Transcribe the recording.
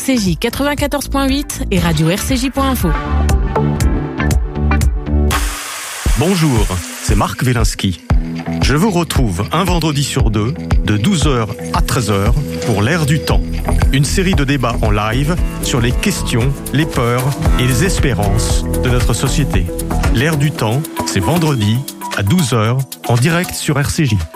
RCJ 94.8 et radio RCJ.info. Bonjour, c'est Marc Wielinski. Je vous retrouve un vendredi sur deux, de 12h à 13h, pour l'Air du temps. Une série de débats en live sur les questions, les peurs et les espérances de notre société. L'Air du temps, c'est vendredi à 12h en direct sur RCJ.